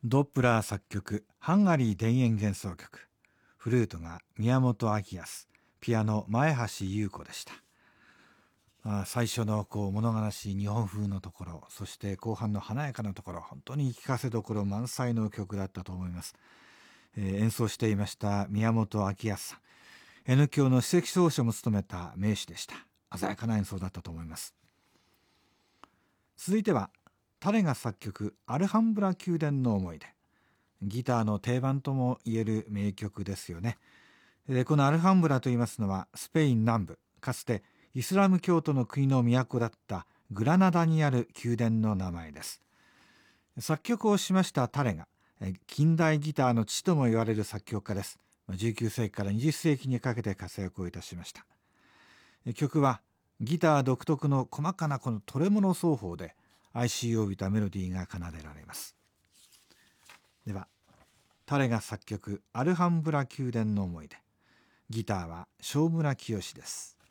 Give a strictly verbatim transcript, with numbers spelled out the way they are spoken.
ドップラー作曲ハンガリー田園幻想曲、フルートが宮本明康、ピアノ前橋優子でした。あ最初のこう物悲しい日本風のところ、そして後半の華やかなところ、本当に聴かせどころ満載の曲だったと思います。えー演奏していました宮本明康さん、 N 響の首席奏者も務めた名手でした。鮮やかな演奏だったと思います。続いてはタレが作曲アルハンブラ宮殿の思い出、ギターの定番ともいえる名曲ですよね。でこのアルハンブラといいますのは、スペイン南部、かつてイスラム教徒の国の都だったグラナダにある宮殿の名前です。作曲をしましたタレが近代ギターの父とも言われる作曲家です。じゅうきゅう世紀からにじゅっ世紀にかけて活躍をいたしました。曲はギター独特の細かなこのトレモロ奏法で哀愁を帯びたメロディーが奏でられます。ではタレが作曲アルハンブラ宮殿の思い出、ギターは正村清です。